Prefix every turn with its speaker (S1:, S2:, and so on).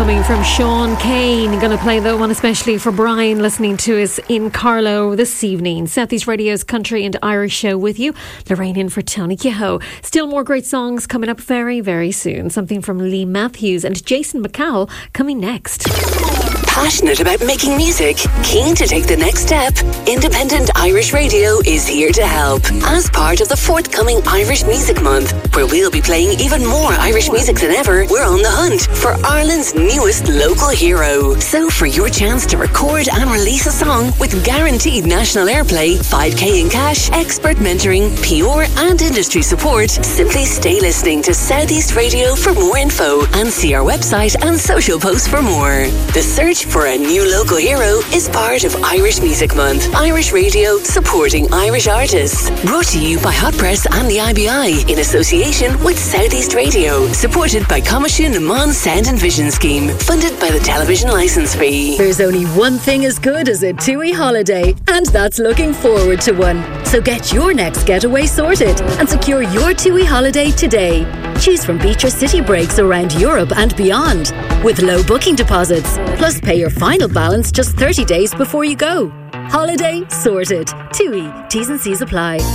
S1: coming from Sean Kane. Going to play that one especially for Brian listening to us in Carlow this evening. Southeast Radio's Country and Irish show with you. Lorraine in for Tony Kehoe. Still more great songs coming up very, very soon. Something from Lee Matthews and Jason McCowell coming next.
S2: Passionate about making music? Keen to take the next step? Independent Irish Radio is here to help. As part of the forthcoming Irish Music Month, where we'll be playing even more Irish music than ever, we're on the hunt for Ireland's newest local hero. So for your chance to record and release a song with guaranteed national airplay, 5k in cash, expert mentoring, PR and industry support, simply stay listening to Southeast Radio for more info and see our website and social posts for more. The search for a new local hero is part of Irish Music Month. Irish Radio supporting Irish artists. Brought to you by Hot Press and the IBI in association with Southeast Radio. Supported by Coimisiún na Mon Sound and Vision Scheme. Funded by the television licence fee.
S3: There's only one thing as good as a TUI holiday, and that's looking forward to one. So get your next getaway sorted and secure your TUI holiday today. Choose from beach or city breaks around Europe and beyond with low booking deposits. Plus pay your final balance just 30 days before you go. Holiday sorted. TUI. T's and C's apply.